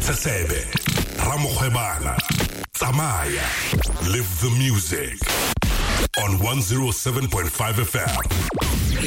Tsebe, Ramokgwebana, Tsamaya. Live the music on 107.5 FM.